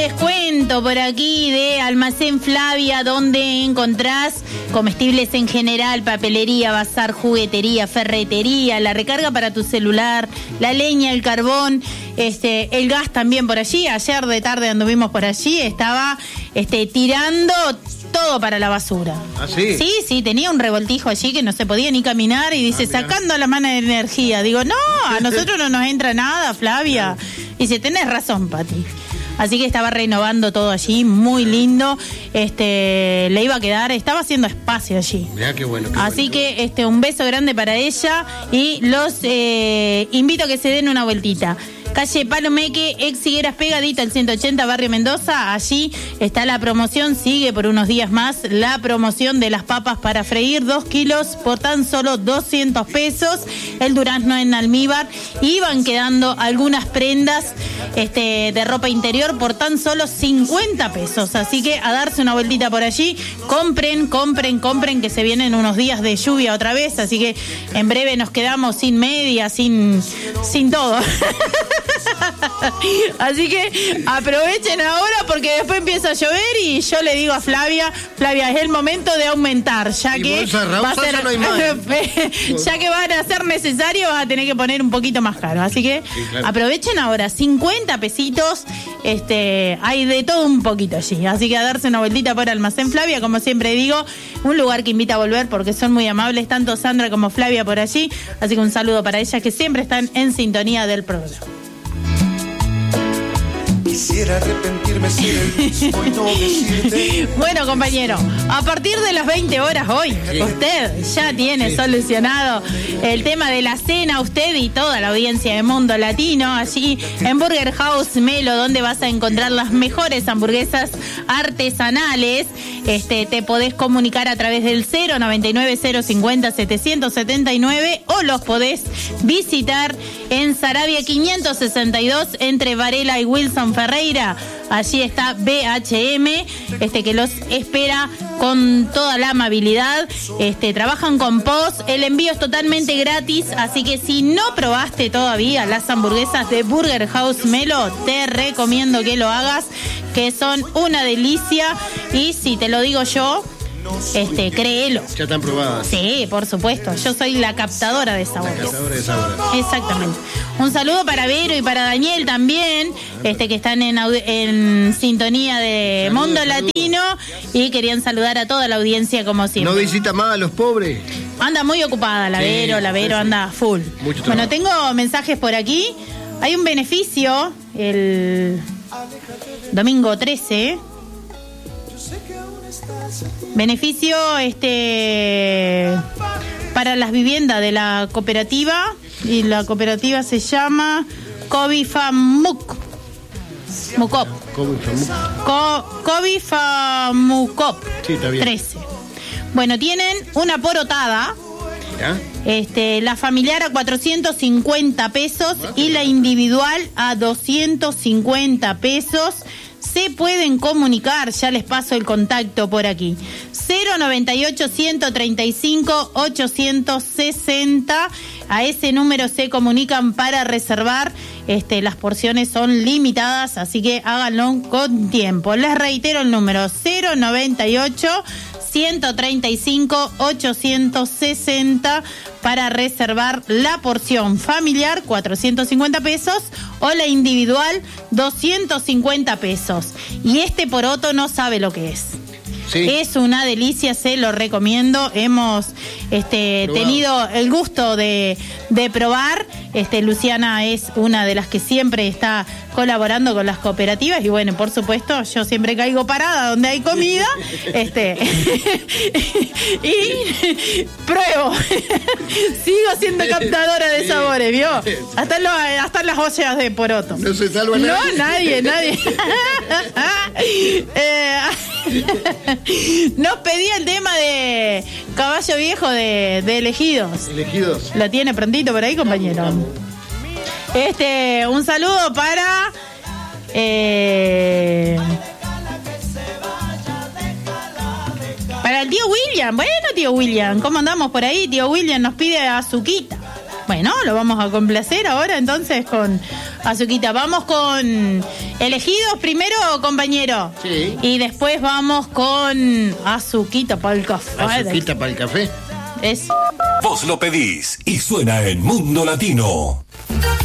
les cuento por aquí de Almacén Flavia, donde encontrás comestibles en general, papelería, bazar, juguetería, ferretería, la recarga para tu celular, la leña, el carbón, el gas también por allí. Ayer de tarde anduvimos por allí, estaba tirando todo para la basura. ¿Ah, sí? Sí, tenía un revoltijo allí que no se podía ni caminar y dice, sacando la mano de energía. Digo, no, a nosotros no nos entra nada, Flavia. Dice, tenés razón, Pati. Así que estaba renovando todo allí, muy lindo. Le iba a quedar, estaba haciendo espacio allí. Mirá qué bueno. Así que un beso grande para ella y los invito a que se den una vueltita. Calle Palomeque, ex Higueras, pegadito al 180, Barrio Mendoza. Allí está la promoción, sigue por unos días más la promoción de las papas para freír, 2 kilos por tan solo 200 pesos. El durazno en almíbar. Y van quedando algunas prendas de ropa interior por tan solo 50 pesos. Así que a darse una vueltita por allí. Compren, que se vienen unos días de lluvia otra vez. Así que en breve nos quedamos sin media, sin todo. Así que aprovechen ahora porque después empieza a llover y yo le digo a Flavia, es el momento de aumentar, ya que va a ser, ya que van a ser necesario, vas a tener que poner un poquito más caro. Así que claro, aprovechen ahora, 50 pesitos, hay de todo un poquito allí. Así que a darse una vueltita por Almacén Flavia, como siempre digo, un lugar que invita a volver porque son muy amables, tanto Sandra como Flavia por allí. Así que un saludo para ellas que siempre están en sintonía del programa. Quisiera arrepentirme ser el mismo y no decirte. Bueno, compañero, a partir de las 20 horas hoy, usted ya tiene solucionado el tema de la cena, usted y toda la audiencia de Mundo Latino, allí en Burger House Melo, donde vas a encontrar las mejores hamburguesas artesanales. Te podés comunicar a través del 099-050-779 o los podés visitar en Saravia 562 entre Varela y Wilson Ferreira. Allí está BHM, que los espera con toda la amabilidad. Trabajan con post, el envío es totalmente gratis, así que si no probaste todavía las hamburguesas de Burger House Melo, te recomiendo que lo hagas, que son una delicia. Y si te lo digo yo, créelo. Ya están probadas. Sí, por supuesto. Yo soy la captadora de sabores. La captadora de sabores. Exactamente. Un saludo para Vero y para Daniel también, que están en sintonía de Mundo Latino y querían saludar a toda la audiencia como siempre. ¿No visita más a los pobres? Anda muy ocupada la Vero anda full. Bueno, tengo mensajes por aquí. Hay un beneficio el domingo 13. Beneficio para las viviendas de la cooperativa, y la cooperativa se llama Covifamuk. Mukop. Covifamukop. Sí, está bien. 13. Bueno, tienen una porotada. ¿Ya? La familiar a 450 pesos y la individual a 250 pesos. Se pueden comunicar, ya les paso el contacto por aquí. 098-135-860. A ese número se comunican para reservar. Las porciones son limitadas, así que háganlo con tiempo. Les reitero el número: 098-135-860 para reservar la porción familiar, 450 pesos, o la individual, 250 pesos. Y poroto no sabe lo que es. Sí. Es una delicia, se lo recomiendo. Hemos tenido el gusto de probar. Luciana es una de las que siempre está colaborando con las cooperativas y bueno, por supuesto, yo siempre caigo parada donde hay comida, y pruebo. Sigo siendo captadora de sabores, ¿vio? Hasta las ollas de poroto. No se salva nadie. No, nadie. Nos pedía el tema de Caballo Viejo de Elegidos. ¿Lo tiene prontito por ahí, compañero? Un saludo para el tío William. Bueno, tío William, ¿cómo andamos por ahí? Tío William nos pide azuquita. Bueno, lo vamos a complacer ahora entonces con Azuquita. Vamos con elegidos primero, compañero. Sí. Y después vamos con Azuquita para el café. Azuquita para el café. Eso. Vos lo pedís y suena en Mundo Latino.